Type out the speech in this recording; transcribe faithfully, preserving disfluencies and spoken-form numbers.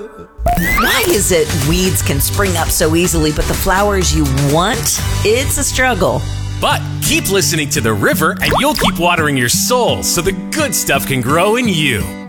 Why is it weeds can spring up so easily, but the flowers you want, it's a struggle? But keep listening to the river and you'll keep watering your soul so the good stuff can grow in you.